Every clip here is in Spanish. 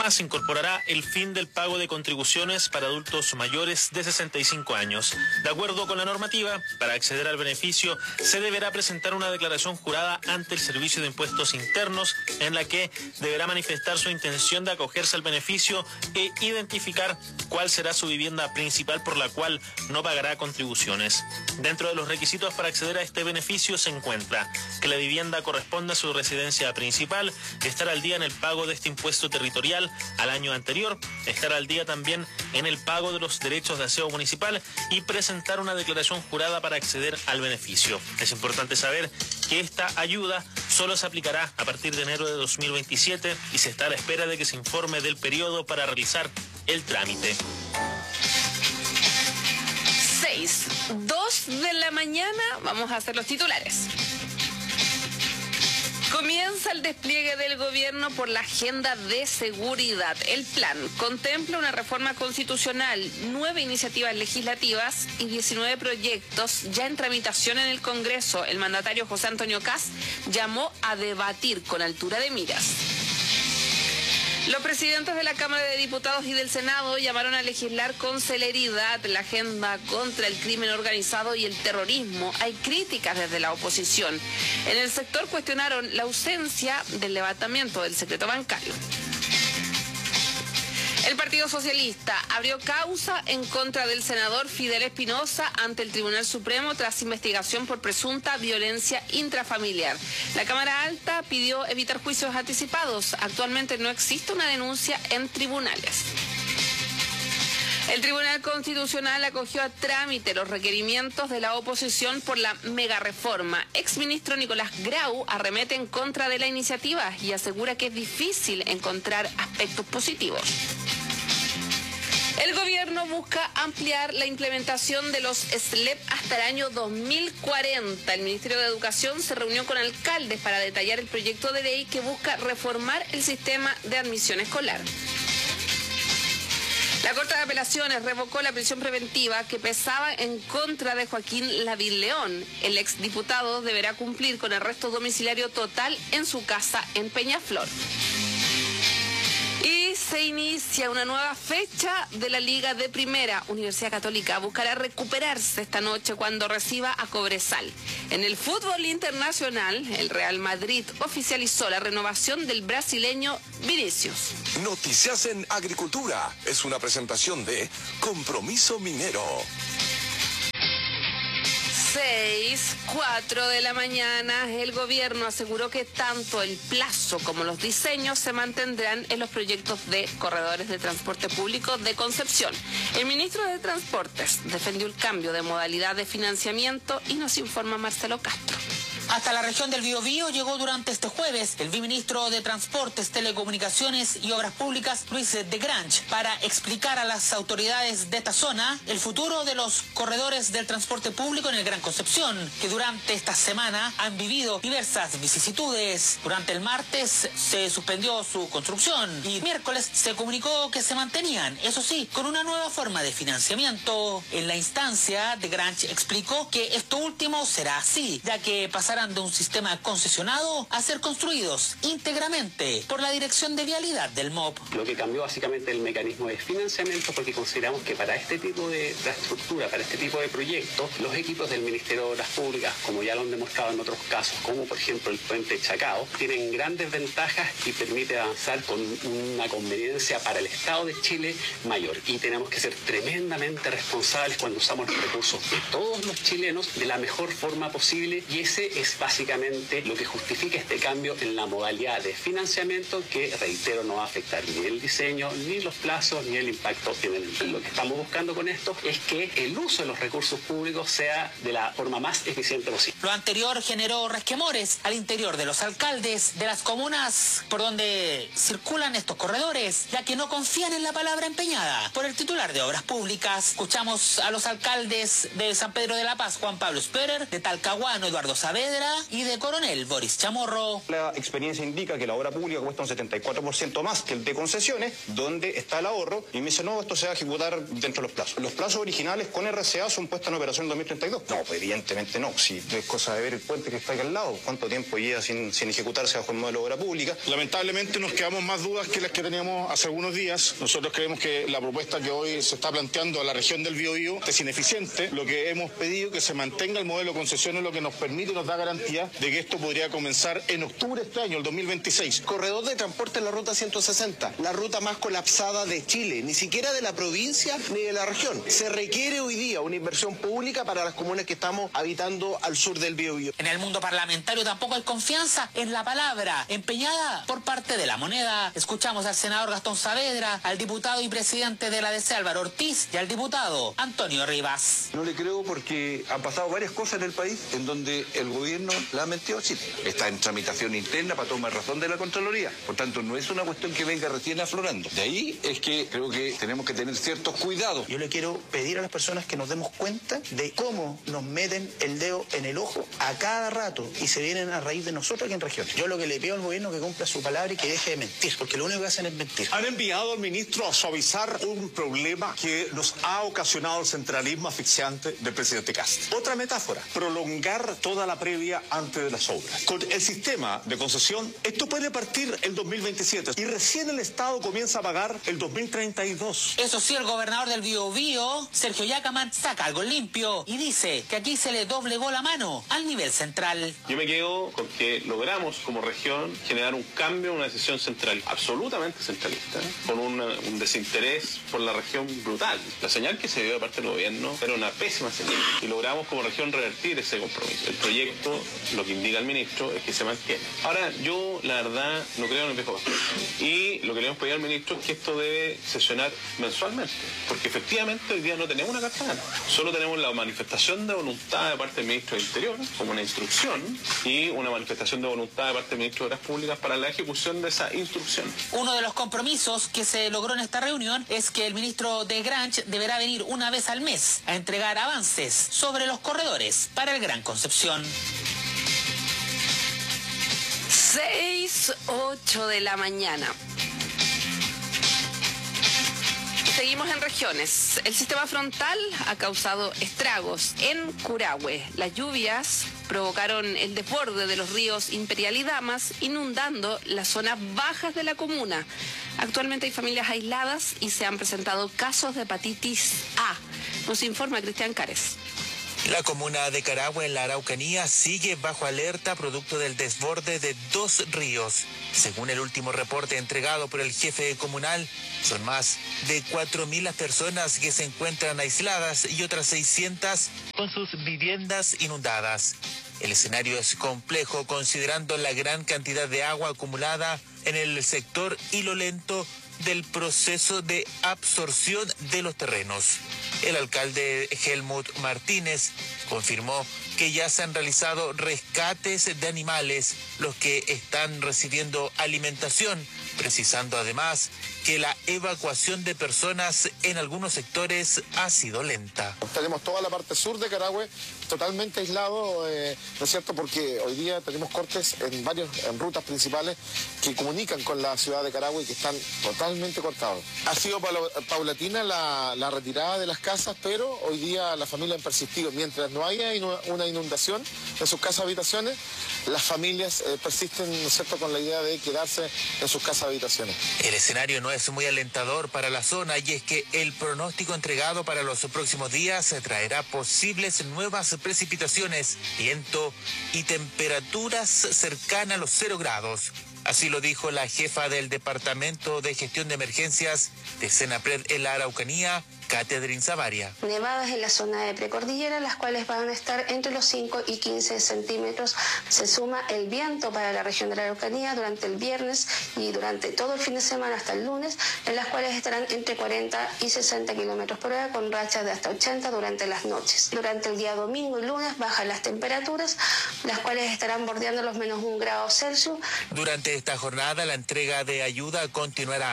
Además, se incorporará el fin del pago de contribuciones para adultos mayores de 65 años. De acuerdo con la normativa, para acceder al beneficio se deberá presentar una declaración jurada ante el Servicio de Impuestos Internos en la que deberá manifestar su intención de acogerse al beneficio e identificar cuál será su vivienda principal por la cual no pagará contribuciones. Dentro de los requisitos para acceder a este beneficio se encuentra que la vivienda corresponda a su residencia principal, estar al día en el pago de este impuesto territorial al año anterior, estar al día también en el pago de los derechos de aseo municipal y presentar una declaración jurada para acceder al beneficio. Es importante saber que esta ayuda solo se aplicará a partir de enero de 2027 y se está a la espera de que se informe del periodo para realizar el trámite. 2 de la mañana, vamos a hacer los titulares. Comienza el despliegue del gobierno por la agenda de seguridad. El plan contempla una reforma constitucional, 9 iniciativas legislativas y 19 proyectos ya en tramitación en el Congreso. El mandatario José Antonio Kast llamó a debatir con altura de miras. Los presidentes de la Cámara de Diputados y del Senado llamaron a legislar con celeridad la agenda contra el crimen organizado y el terrorismo. Hay críticas desde la oposición. En el sector cuestionaron la ausencia del levantamiento del secreto bancario. El Partido Socialista abrió causa en contra del senador Fidel Espinosa ante el Tribunal Supremo tras investigación por presunta violencia intrafamiliar. La Cámara Alta pidió evitar juicios anticipados. Actualmente no existe una denuncia en tribunales. El Tribunal Constitucional acogió a trámite los requerimientos de la oposición por la megareforma. Exministro Nicolás Grau arremete en contra de la iniciativa y asegura que es difícil encontrar aspectos positivos. El gobierno busca ampliar la implementación de los SLEP hasta el año 2040. El Ministerio de Educación se reunió con alcaldes para detallar el proyecto de ley que busca reformar el sistema de admisión escolar. La Corte de Apelaciones revocó la prisión preventiva que pesaba en contra de Joaquín Lavín León. El exdiputado deberá cumplir con arresto domiciliario total en su casa en Peñaflor. Y se inicia una nueva fecha de la Liga de Primera. Universidad Católica buscará recuperarse esta noche cuando reciba a Cobresal. En el fútbol internacional, el Real Madrid oficializó la renovación del brasileño Vinicius. Noticias en Agricultura es una presentación de Compromiso Minero. 4 de la mañana, el gobierno aseguró que tanto el plazo como los diseños se mantendrán en los proyectos de corredores de transporte público de Concepción. El ministro de Transportes defendió el cambio de modalidad de financiamiento y nos informa Marcelo Castro. Hasta la región del Biobío llegó durante este jueves el viceministro de Transportes, Telecomunicaciones y Obras Públicas, Luis de Grange, para explicar a las autoridades de esta zona el futuro de los corredores del transporte público en el Gran Concepción, que durante esta semana han vivido diversas vicisitudes. Durante el martes se suspendió su construcción y miércoles se comunicó que se mantenían, eso sí, con una nueva forma de financiamiento. En la instancia, de Grange explicó que esto último será así, ya que pasarán de un sistema concesionado a ser construidos íntegramente por la Dirección de Vialidad del MOP. Lo que cambió básicamente el mecanismo de financiamiento porque consideramos que para este tipo de infraestructura, para este tipo de proyectos, los equipos del Ministerio de Obras Públicas, como ya lo han demostrado en otros casos, como por ejemplo el puente Chacao, tienen grandes ventajas y permite avanzar con una conveniencia para el Estado de Chile mayor. Y tenemos que ser tremendamente responsables cuando usamos los recursos de todos los chilenos de la mejor forma posible, y ese es básicamente lo que justifica este cambio en la modalidad de financiamiento que, reitero, no va a afectar ni el diseño, ni los plazos, ni el impacto en el... Lo que estamos buscando con esto es que el uso de los recursos públicos sea de la forma más eficiente posible. Lo anterior generó resquemores al interior de los alcaldes de las comunas por donde circulan estos corredores, ya que no confían en la palabra empeñada por el titular de Obras Públicas. Escuchamos a los alcaldes de San Pedro de la Paz, Juan Pablo Sperer, de Talcahuano, Eduardo Saavedra, Saavedra y de Coronel Boris Chamorro. La experiencia indica que la obra pública cuesta un 74% más que el de concesiones, donde está el ahorro, y me dice, no, esto se va a ejecutar dentro de los plazos. Los plazos originales con RCA son puestas en operación en 2032. No, pues evidentemente no. Si es cosa de ver el puente que está aquí al lado, ¿cuánto tiempo lleva sin ejecutarse bajo el modelo de obra pública? Lamentablemente nos quedamos más dudas que las que teníamos hace algunos días. Nosotros creemos que la propuesta que hoy se está planteando a la región del Biobío es ineficiente. Lo que hemos pedido que se mantenga el modelo de concesiones, lo que nos permite y nos da garantía de que esto podría comenzar en octubre de este año, el 2026. Corredor de transporte en la ruta 160, la ruta más colapsada de Chile, ni siquiera de la provincia ni de la región. Se requiere hoy día una inversión pública para las comunas que estamos habitando al sur del Biobío. En el mundo parlamentario tampoco hay confianza en la palabra empeñada por parte de la moneda. Escuchamos al senador Gastón Saavedra, al diputado y presidente de la DC Álvaro Ortiz y al diputado Antonio Rivas. No le creo porque han pasado varias cosas en el país en donde el gobierno la ha mentido a Chile. Está en tramitación interna para tomar razón de la Contraloría. Por tanto, no es una cuestión que venga recién aflorando. De ahí es que creo que tenemos que tener ciertos cuidados. Yo le quiero pedir a las personas que nos demos cuenta de cómo nos meten el dedo en el ojo a cada rato y se vienen a raíz de nosotros aquí en región. Yo lo que le pido al gobierno es que cumpla su palabra y que deje de mentir, porque lo único que hacen es mentir. Han enviado al ministro a suavizar un problema que nos ha ocasionado el centralismo asfixiante del presidente Kast. Otra metáfora, prolongar toda la previa antes de las obras. Con el sistema de concesión, esto puede partir el 2027 y recién el Estado comienza a pagar el 2032. Eso sí, el gobernador del Biobío, Sergio Yacaman, saca algo limpio y dice que aquí se le doblegó la mano al nivel central. Yo me quedo con que logramos como región generar un cambio, una decisión central, absolutamente centralista, con un desinterés por la región brutal. La señal que se dio de parte del gobierno era una pésima señal y logramos como región revertir ese compromiso. El proyecto, lo que indica el ministro, es que se mantiene. Ahora, yo la verdad no creo en el viejo pastor y lo que le hemos pedido al ministro es que esto debe sesionar mensualmente, porque efectivamente hoy día no tenemos una carta gana. Solo tenemos la manifestación de voluntad de parte del ministro del Interior como una instrucción y una manifestación de voluntad de parte del ministro de Obras Públicas para la ejecución de esa instrucción. Uno de los compromisos que se logró en esta reunión es que el ministro de Granch deberá venir una vez al mes a entregar avances sobre los corredores para el Gran Concepción. 6:08 de la mañana. Seguimos en regiones. El sistema frontal ha causado estragos en Curahue. Las lluvias provocaron el desborde de los ríos Imperial y Damas, inundando las zonas bajas de la comuna. Actualmente hay familias aisladas y se han presentado casos de hepatitis A. Nos informa Cristian Cares. La comuna de Carahue, en la Araucanía, sigue bajo alerta producto del desborde de 2 ríos. Según el último reporte entregado por el jefe comunal, son más de 4.000 las personas que se encuentran aisladas y otras 600 con sus viviendas inundadas. El escenario es complejo considerando la gran cantidad de agua acumulada en el sector y lo lento del proceso de absorción de los terrenos. El alcalde Helmut Martínez confirmó que ya se han realizado rescates de animales, los que están recibiendo alimentación, precisando además que la evacuación de personas en algunos sectores ha sido lenta. Tenemos toda la parte sur de Carahue totalmente aislado, ¿no es cierto? Porque hoy día tenemos cortes en rutas principales que comunican con la ciudad de Carahue y que están totalmente cortados. Ha sido paulatina la retirada de las casas, pero hoy día la familia han persistido. Mientras no haya una inundación en sus casas habitaciones, las familias persisten, ¿no es cierto?, con la idea de quedarse en sus casas habitaciones. El escenario no es muy alentador para la zona y es que el pronóstico entregado para los próximos días traerá posibles nuevas precipitaciones, viento y temperaturas cercanas a los 0 grados. Así lo dijo la jefa del Departamento de Gestión de Emergencias de Senapred en la Araucanía, Catherine Savaria. Nevadas en la zona de precordillera, las cuales van a estar entre los 5 y 15 centímetros. Se suma el viento para la región de la Araucanía durante el viernes y durante todo el fin de semana hasta el lunes, en las cuales estarán entre 40 y 60 kilómetros por hora, con rachas de hasta 80 durante las noches. Durante el día domingo y lunes bajan las temperaturas, las cuales estarán bordeando los -1 grado Celsius. Durante esta jornada, la entrega de ayuda continuará.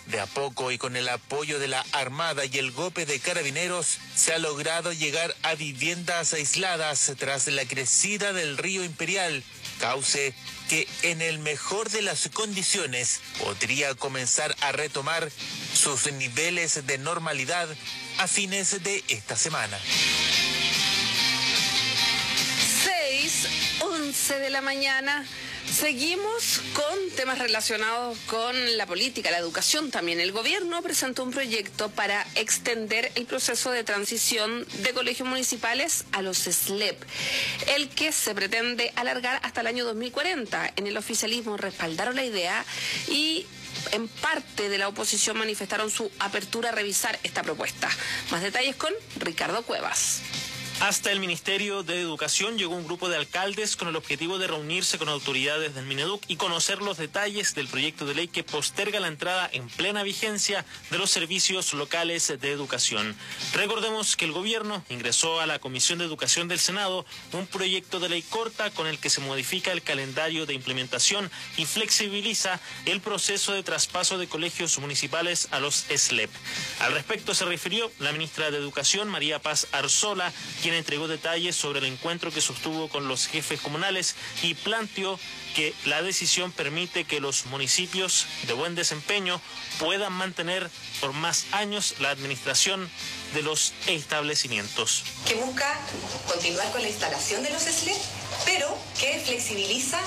De a poco y con el apoyo de la Armada y el golpe de Carabineros, se ha logrado llegar a viviendas aisladas tras la crecida del río Imperial, cauce que en el mejor de las condiciones podría comenzar a retomar sus niveles de normalidad a fines de esta semana. 6:11 de la mañana. Seguimos con temas relacionados con la política, la educación también. El gobierno presentó un proyecto para extender el proceso de transición de colegios municipales a los SLEP, el que se pretende alargar hasta el año 2040. En el oficialismo respaldaron la idea y en parte de la oposición manifestaron su apertura a revisar esta propuesta. Más detalles con Ricardo Cuevas. Hasta el Ministerio de Educación llegó un grupo de alcaldes con el objetivo de reunirse con autoridades del Mineduc y conocer los detalles del proyecto de ley que posterga la entrada en plena vigencia de los servicios locales de educación. Recordemos que el gobierno ingresó a la Comisión de Educación del Senado un proyecto de ley corta con el que se modifica el calendario de implementación y flexibiliza el proceso de traspaso de colegios municipales a los SLEP. Al respecto se refirió la ministra de Educación, María Paz Arzola, quien entregó detalles sobre el encuentro que sostuvo con los jefes comunales y planteó que la decisión permite que los municipios de buen desempeño puedan mantener por más años la administración de los establecimientos. Que busca continuar con la instalación de los SLEP, pero que flexibiliza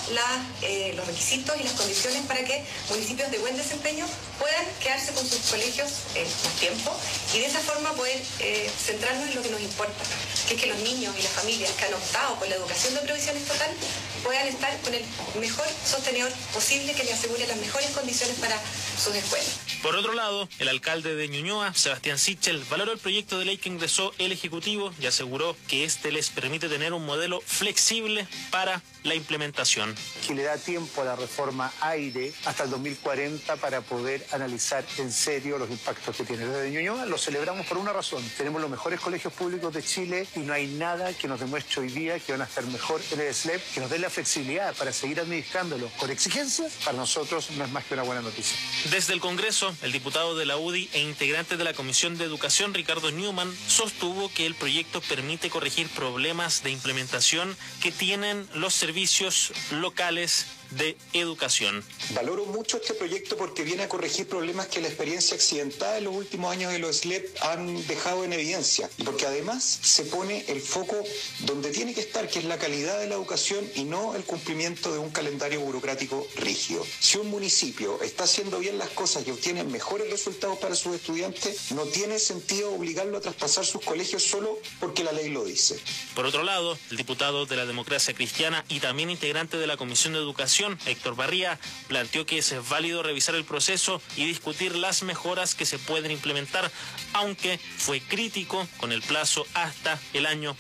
los requisitos y las condiciones para que municipios de buen desempeño puedan quedarse con sus colegios más tiempo y de esa forma poder centrarnos en lo que nos importa, que es que los niños y las familias que han optado por la educación de provisión estatal puedan estar con el mejor sostenedor posible que les asegure las mejores condiciones para sus escuelas. Por otro lado, el alcalde de Ñuñoa, Sebastián Sichel, valoró el proyecto de ley que ingresó el Ejecutivo y aseguró que este les permite tener un modelo flexible para la implementación. Que le da tiempo a la reforma AIRE hasta el 2040 para poder analizar en serio los impactos que tiene. Desde Ñuñoa lo celebramos por una razón. Tenemos los mejores colegios públicos de Chile y no hay nada que nos demuestre hoy día que van a estar mejor en el SLEP, que nos dé la flexibilidad para seguir administrándolo con exigencias. Para nosotros no es más que una buena noticia. Desde el Congreso, el diputado de la UDI e integrante de la Comisión de Educación, Ricardo Newman, sostuvo que el proyecto permite corregir problemas de implementación que tienen los servicios locales de educación. Valoro mucho este proyecto porque viene a corregir problemas que la experiencia accidentada en los últimos años de los SLEP han dejado en evidencia y porque además se pone el foco donde tiene que estar, que es la calidad de la educación y no el cumplimiento de un calendario burocrático rígido. Si un municipio está haciendo bien las cosas y obtiene mejores resultados para sus estudiantes, no tiene sentido obligarlo a traspasar sus colegios solo porque la ley lo dice. Por otro lado, el diputado de la Democracia Cristiana y también integrante de la Comisión de Educación, Héctor Barría, planteó que es válido revisar el proceso y discutir las mejoras que se pueden implementar, aunque fue crítico con el plazo hasta el año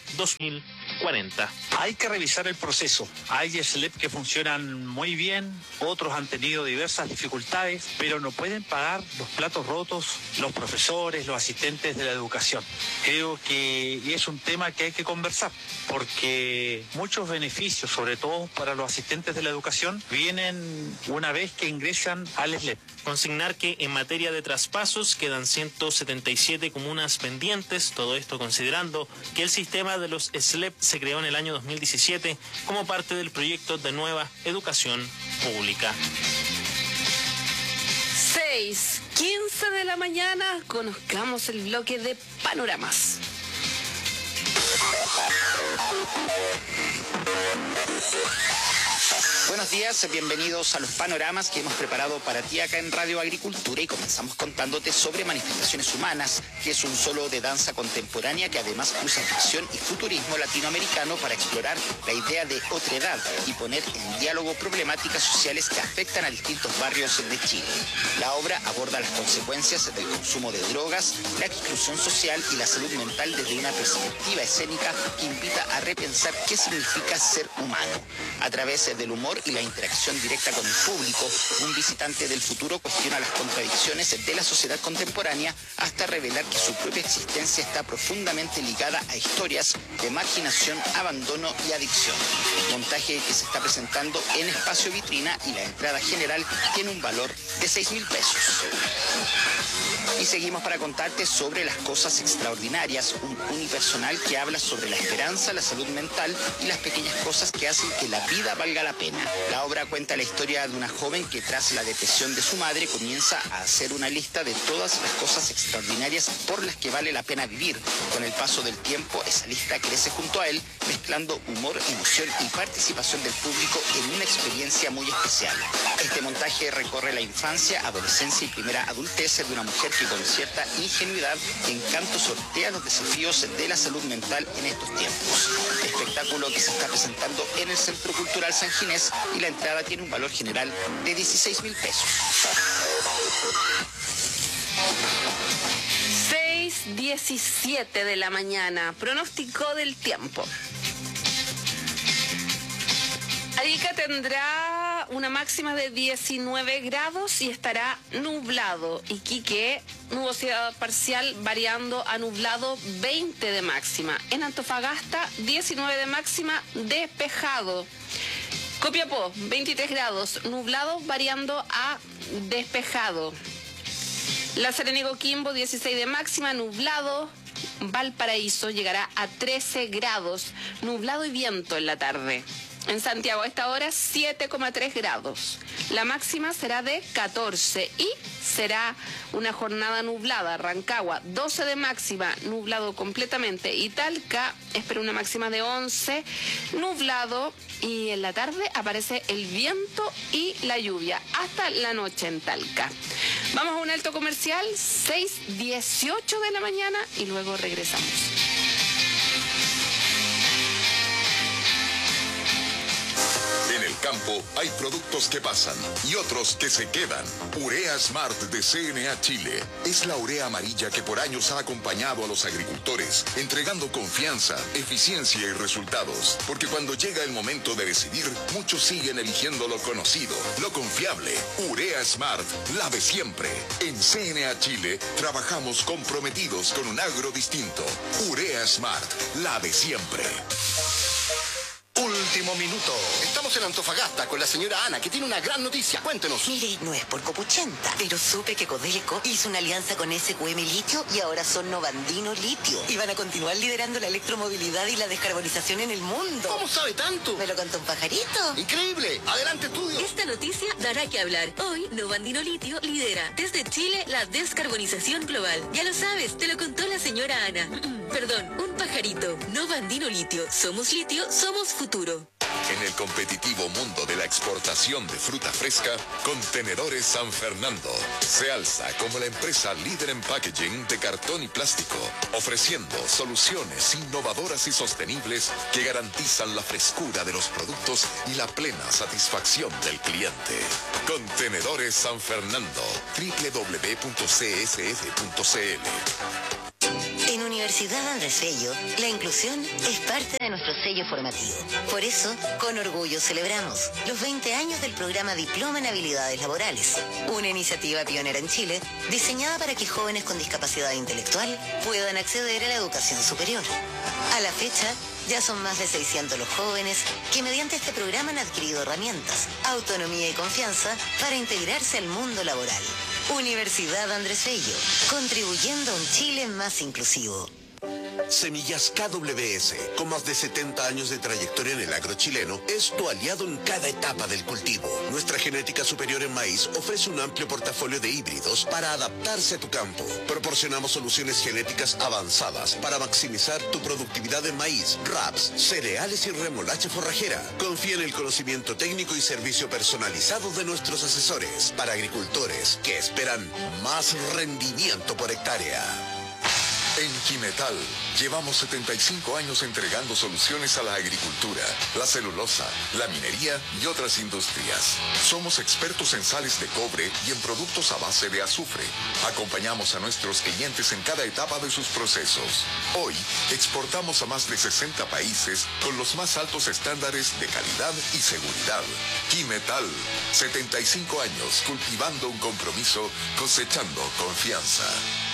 2040. Hay que revisar el proceso. Hay SLEP que funcionan muy bien, otros han tenido diversas dificultades, pero no pueden pagar los platos rotos los profesores, los asistentes de la educación. Creo que es un tema que hay que conversar, porque muchos beneficios, sobre todo para los asistentes de la educación, vienen una vez que ingresan al SLEP. Consignar que en materia de traspasos quedan 177 comunas pendientes, todo esto considerando que el sistema de los SLEP se creó en el año 2017 como parte del proyecto de nueva educación pública. 6:15 de la mañana, conozcamos el bloque de panoramas. Buenos días, bienvenidos a los panoramas que hemos preparado para ti acá en Radio Agricultura y comenzamos contándote sobre Manifestaciones Humanas, que es un solo de danza contemporánea que además usa ficción y futurismo latinoamericano para explorar la idea de otredad y poner en diálogo problemáticas sociales que afectan a distintos barrios de Chile. La obra aborda las consecuencias del consumo de drogas, la exclusión social y la salud mental desde una perspectiva escénica que invita a repensar qué significa ser humano. A través del humor humor y la interacción directa con el público, un visitante del futuro cuestiona las contradicciones de la sociedad contemporánea hasta revelar que su propia existencia está profundamente ligada a historias de marginación, abandono y adicción. Montaje que se está presentando en espacio vitrina y la entrada general tiene un valor de 6.000 pesos. Y seguimos para contarte sobre Las Cosas Extraordinarias, un unipersonal que habla sobre la esperanza, la salud mental y las pequeñas cosas que hacen que la vida valga la pena. La obra cuenta la historia de una joven que tras la depresión de su madre comienza a hacer una lista de todas las cosas extraordinarias por las que vale la pena vivir. Con el paso del tiempo, esa lista crece junto a él, mezclando humor, emoción y participación del público en una experiencia muy especial. Este montaje recorre la infancia, adolescencia y primera adultez de una mujer que con cierta ingenuidad y encanto sortea los desafíos de la salud mental en estos tiempos. Espectáculo que se está presentando en el Centro Cultural San Ginés y la entrada tiene un valor general de 16.000 pesos. 6:17 de la mañana. Pronóstico del tiempo. Arica tendrá una máxima de 19 grados y estará nublado. Iquique, nubosidad parcial variando a nublado, 20 de máxima. En Antofagasta, 19 de máxima, despejado. Copiapó, 23 grados, nublado variando a despejado. La Serena y Coquimbo, 16 de máxima, nublado. Valparaíso llegará a 13 grados, nublado y viento en la tarde. En Santiago a esta hora 7,3 grados. La máxima será de 14 y será una jornada nublada. Rancagua 12 de máxima, nublado completamente. Y Talca espera una máxima de 11, nublado. Y en la tarde aparece el viento y la lluvia hasta la noche en Talca. Vamos a un alto comercial, 6:18 de la mañana y luego regresamos. En el campo hay productos que pasan y otros que se quedan. Urea Smart de CNA Chile es la urea amarilla que por años ha acompañado a los agricultores, entregando confianza, eficiencia y resultados. Porque cuando llega el momento de decidir, muchos siguen eligiendo lo conocido, lo confiable. Urea Smart, la de siempre. En CNA Chile trabajamos comprometidos con un agro distinto. Urea Smart, la de siempre. Último minuto. Estamos en Antofagasta con la señora Ana, que tiene una gran noticia. Cuéntenos. Mire, no es por copuchenta, pero supe que Codelco hizo una alianza con SQM Litio y ahora son Novandino Litio. Y van a continuar liderando la electromovilidad y la descarbonización en el mundo. ¿Cómo sabe tanto? Me lo contó un pajarito. Increíble. Adelante, estudio. Esta noticia dará que hablar. Hoy, Novandino Litio lidera desde Chile la descarbonización global. Ya lo sabes, te lo contó la señora Ana. Perdón, un pajarito. Novandino Litio. Somos litio, somos futuro. En el competitivo mundo de la exportación de fruta fresca, Contenedores San Fernando se alza como la empresa líder en packaging de cartón y plástico, ofreciendo soluciones innovadoras y sostenibles que garantizan la frescura de los productos y la plena satisfacción del cliente. Contenedores San Fernando, www.csf.cl. En Universidad Andrés Bello, la inclusión es parte de nuestro sello formativo. Por eso, con orgullo celebramos los 20 años del programa Diploma en Habilidades Laborales, una iniciativa pionera en Chile diseñada para que jóvenes con discapacidad intelectual puedan acceder a la educación superior. A la fecha, ya son más de 600 los jóvenes que mediante este programa han adquirido herramientas, autonomía y confianza para integrarse al mundo laboral. Universidad Andrés Bello, contribuyendo a un Chile más inclusivo. Semillas KWS, con más de 70 años de trayectoria en el agro chileno, es tu aliado en cada etapa del cultivo. Nuestra genética superior en maíz ofrece un amplio portafolio de híbridos para adaptarse a tu campo. Proporcionamos soluciones genéticas avanzadas para maximizar tu productividad en maíz, raps, cereales y remolacha forrajera. Confía en el conocimiento técnico y servicio personalizado de nuestros asesores para agricultores que esperan más rendimiento por hectárea. En Quimetal llevamos 75 años entregando soluciones a la agricultura, la celulosa, la minería y otras industrias. Somos expertos en sales de cobre y en productos a base de azufre. Acompañamos a nuestros clientes en cada etapa de sus procesos. Hoy exportamos a más de 60 países con los más altos estándares de calidad y seguridad. Quimetal, 75 años cultivando un compromiso, cosechando confianza.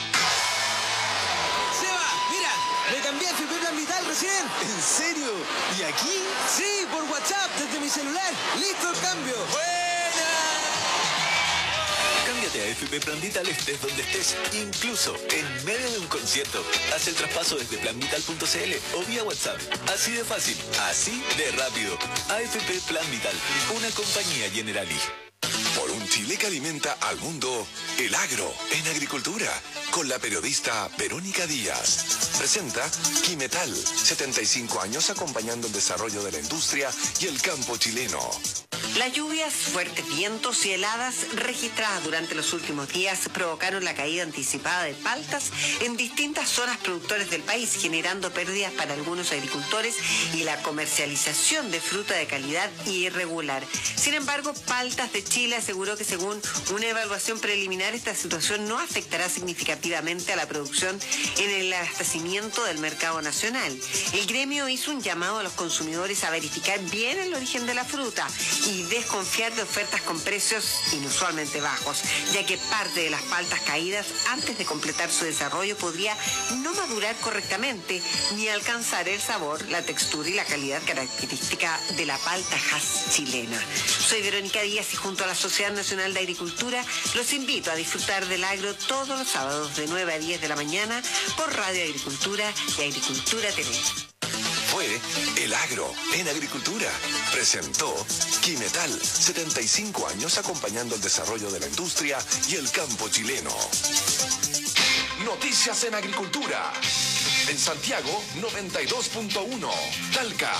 Me cambié a FP Plan Vital recién. ¿En serio? ¿Y aquí? Sí, por WhatsApp, desde mi celular. ¡Listo el cambio! ¡Buena! Cámbiate a FP Plan Vital estés donde estés, incluso en medio de un concierto. Haz el traspaso desde planvital.cl o vía WhatsApp. Así de fácil, así de rápido. AFP Plan Vital, una compañía Generali. Por un Chile que alimenta al mundo, el agro en agricultura, con la periodista Verónica Díaz. Presenta Quimetal, 75 años acompañando el desarrollo de la industria y el campo chileno. Las lluvias, fuertes vientos y heladas registradas durante los últimos días provocaron la caída anticipada de paltas en distintas zonas productoras del país, generando pérdidas para algunos agricultores y la comercialización de fruta de calidad irregular. Sin embargo, Paltas de Chile aseguró que según una evaluación preliminar, esta situación no afectará significativamente a la producción en el abastecimiento del mercado nacional. El gremio hizo un llamado a los consumidores a verificar bien el origen de la fruta y desconfiar de ofertas con precios inusualmente bajos, ya que parte de las paltas caídas antes de completar su desarrollo podría no madurar correctamente ni alcanzar el sabor, la textura y la calidad característica de la palta Hass chilena. Soy Verónica Díaz y junto a la Sociedad Nacional de Agricultura los invito a disfrutar del agro todos los sábados de 9 a 10 de la mañana por Radio Agricultura y Agricultura TV. Fue El Agro en Agricultura. Presentó Quimetal, 75 años acompañando el desarrollo de la industria y el campo chileno. Noticias en Agricultura. En Santiago, 92.1. Talca,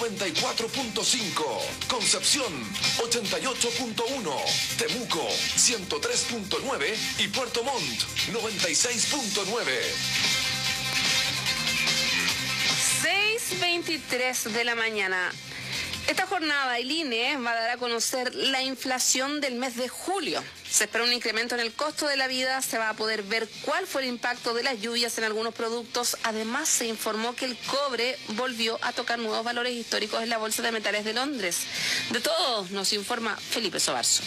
94.5. Concepción, 88.1. Temuco, 103.9. Y Puerto Montt, 96.9. 6:23 de la mañana. Esta jornada el INE va a dar a conocer la inflación del mes de julio. Se espera un incremento en el costo de la vida, se va a poder ver cuál fue el impacto de las lluvias en algunos productos. Además, se informó que el cobre volvió a tocar nuevos valores históricos en la Bolsa de Metales de Londres. De todo nos informa Felipe Sobarzo.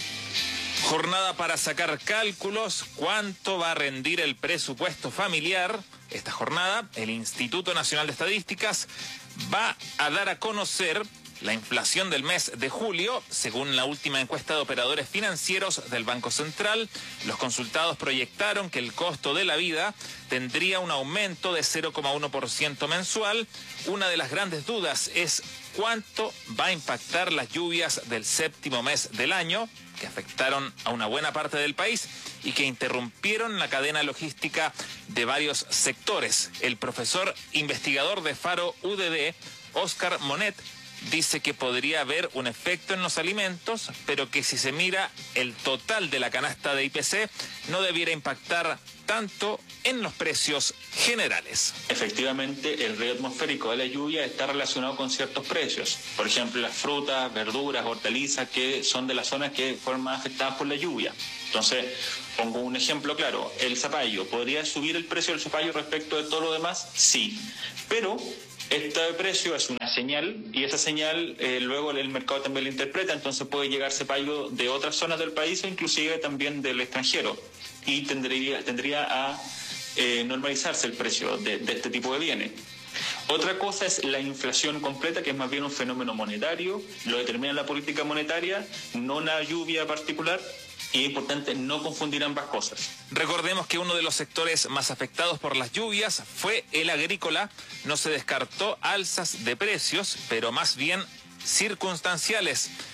Jornada para sacar cálculos, cuánto va a rendir el presupuesto familiar. Esta jornada, el Instituto Nacional de Estadísticas va a dar a conocer la inflación del mes de julio. Según la última encuesta de operadores financieros del Banco Central, los consultados proyectaron que el costo de la vida tendría un aumento de 0,1% mensual. Una de las grandes dudas es cuánto va a impactar las lluvias del séptimo mes del año, que afectaron a una buena parte del país y que interrumpieron la cadena logística de varios sectores. El profesor investigador de Faro UDD, Oscar Monet, dice que podría haber un efecto en los alimentos, pero que si se mira el total de la canasta de IPC, no debiera impactar tanto en los precios generales. Efectivamente, el riesgo atmosférico de la lluvia está relacionado con ciertos precios. Por ejemplo, las frutas, verduras, hortalizas, que son de las zonas que fueron más afectadas por la lluvia. Entonces, pongo un ejemplo claro. El zapallo, ¿podría subir el precio del zapallo respecto de todo lo demás? Sí, pero este precio es una señal y esa señal luego el mercado también la interpreta, entonces puede llegar zapallo de otras zonas del país o inclusive también del extranjero y tendría a normalizarse el precio de este tipo de bienes. Otra cosa es la inflación completa, que es más bien un fenómeno monetario, lo determina la política monetaria, no una lluvia particular. Y es importante no confundir ambas cosas. Recordemos que uno de los sectores más afectados por las lluvias fue el agrícola. No se descartó alzas de precios, pero más bien circunstanciales.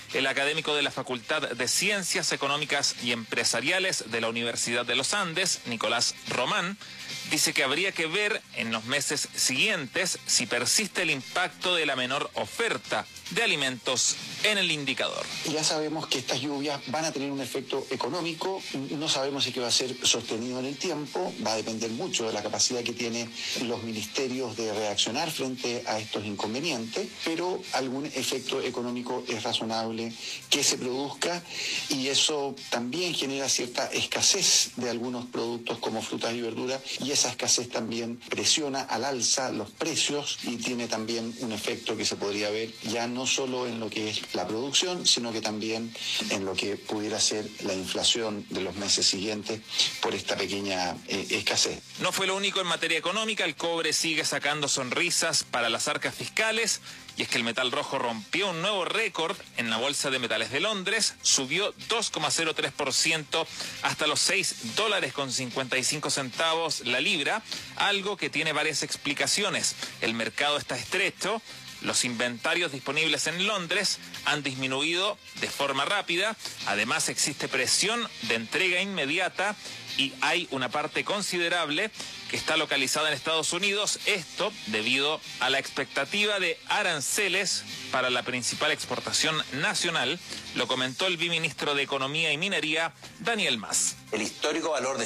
El académico de la Facultad de Ciencias Económicas y Empresariales de la Universidad de los Andes, Nicolás Román, dice que habría que ver en los meses siguientes si persiste el impacto de la menor oferta de alimentos en el indicador. Ya sabemos que estas lluvias van a tener un efecto económico, no sabemos si que va a ser sostenido en el tiempo, va a depender mucho de la capacidad que tienen los ministerios de reaccionar frente a estos inconvenientes, pero algún efecto económico es razonable que se produzca y eso también genera cierta escasez de algunos productos como frutas y verduras y esa escasez también presiona al alza los precios y tiene también un efecto que se podría ver ya no solo en lo que es la producción, sino que también en lo que pudiera ser la inflación de los meses siguientes por esta pequeña escasez. No fue lo único en materia económica, el cobre sigue sacando sonrisas para las arcas fiscales y es que el metal rojo rompió un nuevo récord en la Bolsa de Metales de Londres, subió 2,03% hasta los $6.55 la libra, algo que tiene varias explicaciones. El mercado está estrecho. Los inventarios disponibles en Londres han disminuido de forma rápida. Además, existe presión de entrega inmediata y hay una parte considerable que está localizada en Estados Unidos. Esto debido a la expectativa de aranceles para la principal exportación nacional, lo comentó el viceministro de Economía y Minería, Daniel Mas. El histórico valor de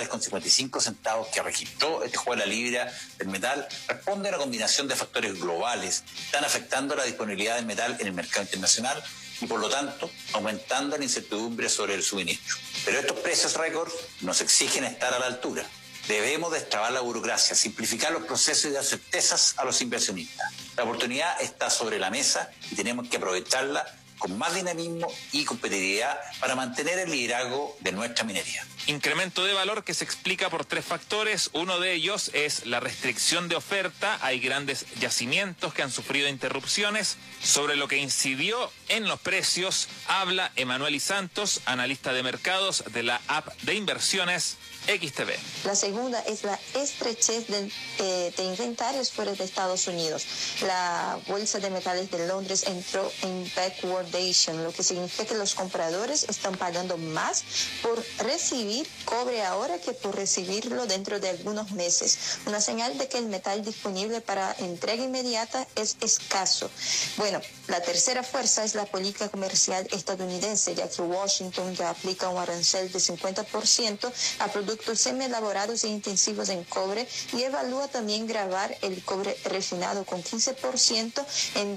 $6.55 que registró este jueves la libra del metal responde a una combinación de factores globales que están afectando la disponibilidad del metal en el mercado internacional y por lo tanto aumentando la incertidumbre sobre el suministro. Pero estos precios récord nos exigen estar a la altura. Debemos destrabar la burocracia, simplificar los procesos y dar certezas a los inversionistas. La oportunidad está sobre la mesa y tenemos que aprovecharla con más dinamismo y competitividad para mantener el liderazgo de nuestra minería. Incremento de valor que se explica por 3 factores. Uno de ellos es la restricción de oferta. Hay grandes yacimientos que han sufrido interrupciones. Sobre lo que incidió en los precios, habla Emanuel Santos, analista de mercados de la app de inversiones XTB. La segunda es la estrechez de inventarios fuera de Estados Unidos. La Bolsa de Metales de Londres entró en backwardation, lo que significa que los compradores están pagando más por recibir cobre ahora que por recibirlo dentro de algunos meses. Una señal de que el metal disponible para entrega inmediata es escaso. Bueno, la tercera fuerza es la política comercial estadounidense, ya que Washington ya aplica un arancel de 50% a productos semi-elaborados e intensivos en cobre y evalúa también gravar el cobre refinado con 15% en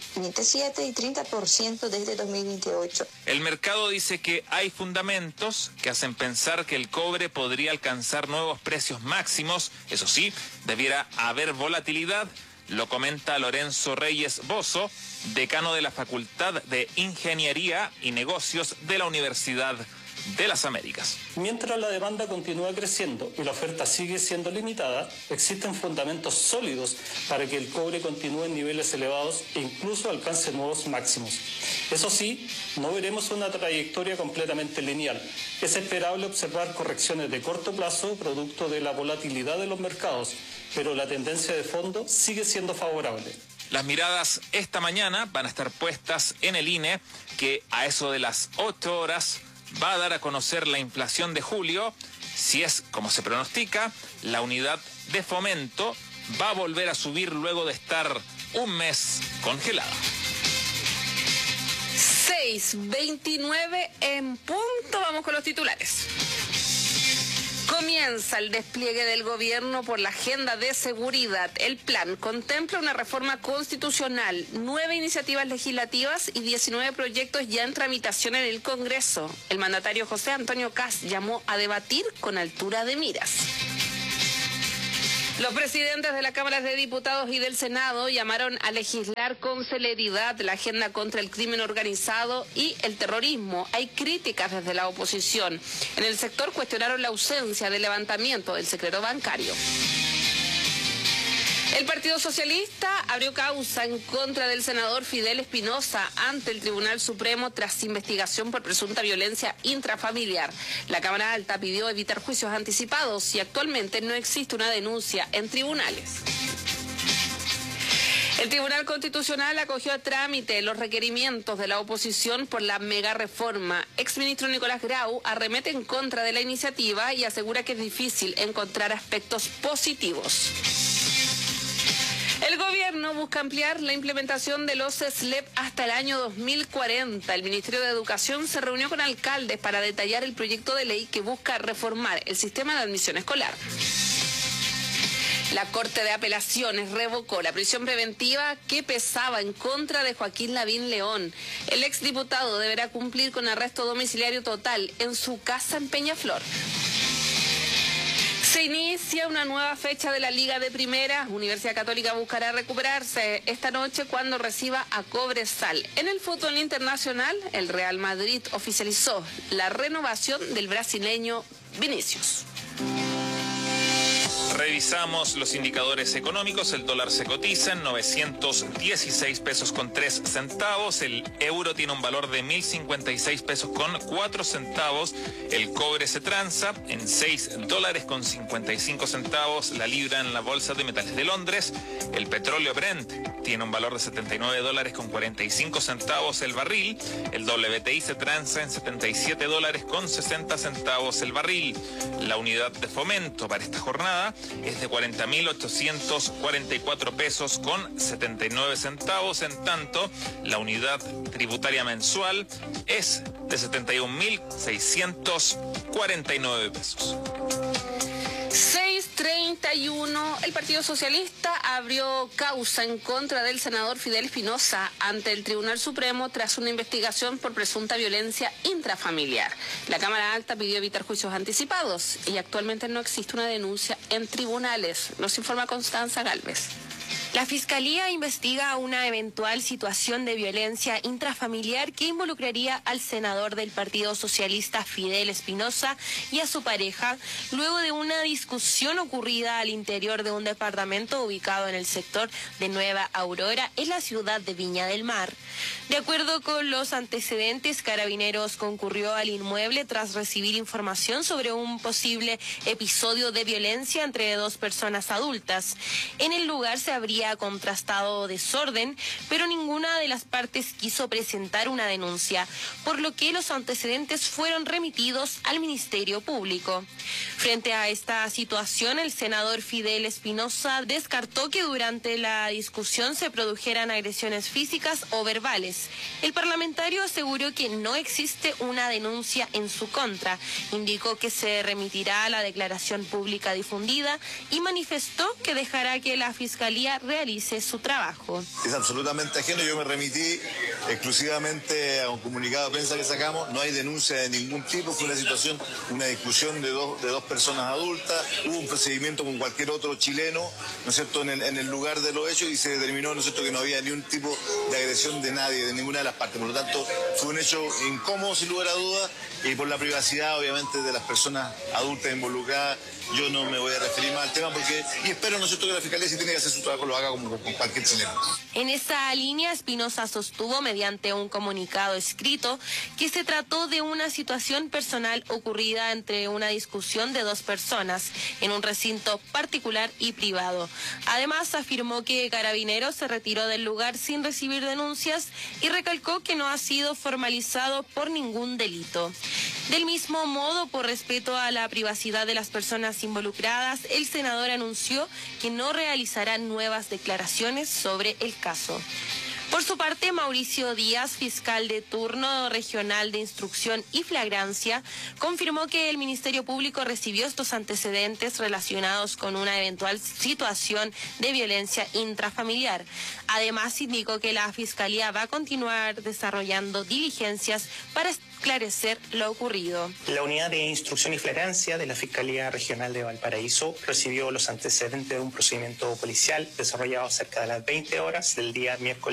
2027 y 30% desde 2028. El mercado dice que hay fundamentos que hacen pensar que el cobre podría alcanzar nuevos precios máximos. Eso sí, debiera haber volatilidad. Lo comenta Lorenzo Reyes Bozo, decano de la Facultad de Ingeniería y Negocios de la Universidad de las Américas. Mientras la demanda continúa creciendo y la oferta sigue siendo limitada, existen fundamentos sólidos para que el cobre continúe en niveles elevados e incluso alcance nuevos máximos. Eso sí, no veremos una trayectoria completamente lineal. Es esperable observar correcciones de corto plazo producto de la volatilidad de los mercados, pero la tendencia de fondo sigue siendo favorable. Las miradas esta mañana van a estar puestas en el INE, que a eso de las 8 horas va a dar a conocer la inflación de julio. Si es como se pronostica, la unidad de fomento va a volver a subir luego de estar un mes congelada. 6:29 en punto. Vamos con los titulares. Comienza el despliegue del gobierno por la agenda de seguridad. El plan contempla una reforma constitucional, 9 iniciativas legislativas y 19 proyectos ya en tramitación en el Congreso. El mandatario José Antonio Kast llamó a debatir con altura de miras. Los presidentes de la Cámara de Diputados y del Senado llamaron a legislar con celeridad la agenda contra el crimen organizado y el terrorismo. Hay críticas desde la oposición. En el sector cuestionaron la ausencia de levantamiento del secreto bancario. El Partido Socialista abrió causa en contra del senador Fidel Espinosa ante el Tribunal Supremo tras investigación por presunta violencia intrafamiliar. La Cámara Alta pidió evitar juicios anticipados y actualmente no existe una denuncia en tribunales. El Tribunal Constitucional acogió a trámite los requerimientos de la oposición por la mega reforma. Exministro Nicolás Grau arremete en contra de la iniciativa y asegura que es difícil encontrar aspectos positivos. El gobierno busca ampliar la implementación de los SLEP hasta el año 2040. El Ministerio de Educación se reunió con alcaldes para detallar el proyecto de ley que busca reformar el sistema de admisión escolar. La Corte de Apelaciones revocó la prisión preventiva que pesaba en contra de Joaquín Lavín León. El exdiputado deberá cumplir con arresto domiciliario total en su casa en Peñaflor. Se inicia una nueva fecha de la Liga de Primera. Universidad Católica buscará recuperarse esta noche cuando reciba a Cobresal. En el fútbol internacional, el Real Madrid oficializó la renovación del brasileño Vinicius. Revisamos los indicadores económicos. El dólar se cotiza en 916 pesos con 3 centavos. El euro tiene un valor de 1.056 pesos con 4 centavos. El cobre se transa en 6 dólares con 55 centavos. La libra en la bolsa de metales de Londres. El petróleo Brent tiene un valor de 79 dólares con 45 centavos el barril. El WTI se transa en 77 dólares con 60 centavos el barril. La unidad de fomento para esta jornada es de 40.844 pesos con 79 centavos. En tanto, la unidad tributaria mensual es de 71.649 pesos. 6:31, el Partido Socialista abrió causa en contra del senador Fidel Espinosa ante el Tribunal Supremo tras una investigación por presunta violencia intrafamiliar. La Cámara Alta pidió evitar juicios anticipados y actualmente no existe una denuncia en tribunales, nos informa Constanza Gálvez. La Fiscalía investiga una eventual situación de violencia intrafamiliar que involucraría al senador del Partido Socialista Fidel Espinosa y a su pareja, luego de una discusión ocurrida al interior de un departamento ubicado en el sector de Nueva Aurora, en la ciudad de Viña del Mar. De acuerdo con los antecedentes, Carabineros concurrió al inmueble tras recibir información sobre un posible episodio de violencia entre dos personas adultas. En el lugar se habría contrastado desorden, pero ninguna de las partes quiso presentar una denuncia, por lo que los antecedentes fueron remitidos al Ministerio Público. Frente a esta situación, el senador Fidel Espinosa descartó que durante la discusión se produjeran agresiones físicas o verbales. El parlamentario aseguró que no existe una denuncia en su contra, indicó que se remitirá a la declaración pública difundida y manifestó que dejará que la Fiscalía realice su trabajo. Es absolutamente ajeno, yo me remití exclusivamente a un comunicado de prensa que sacamos, no hay denuncia de ningún tipo, fue una situación, una discusión de dos personas adultas, hubo un procedimiento con cualquier otro chileno, ¿no es cierto?, en el lugar de los hechos y se determinó, ¿no es cierto?, que no había ni un tipo de agresión de nadie, de ninguna de las partes, por lo tanto fue un hecho incómodo sin lugar a dudas y por la privacidad obviamente de las personas adultas involucradas. Yo no me voy a referir más al tema y espero, ¿no es cierto?, que la Fiscalía, si tiene que hacer su trabajo, lo haga como con cualquier chileno. En esa línea, Espinosa sostuvo mediante un comunicado escrito que se trató de una situación personal ocurrida entre una discusión de dos personas en un recinto particular y privado. Además, afirmó que Carabineros se retiró del lugar sin recibir denuncias y recalcó que no ha sido formalizado por ningún delito. Del mismo modo, por respeto a la privacidad de las personas involucradas, el senador anunció que no realizará nuevas declaraciones sobre el caso. Por su parte, Mauricio Díaz, fiscal de turno regional de instrucción y flagrancia, confirmó que el Ministerio Público recibió estos antecedentes relacionados con una eventual situación de violencia intrafamiliar. Además, indicó que la Fiscalía va a continuar desarrollando diligencias para esclarecer lo ocurrido. La unidad de instrucción y flagrancia de la Fiscalía Regional de Valparaíso recibió los antecedentes de un procedimiento policial desarrollado cerca de las 20 horas del día miércoles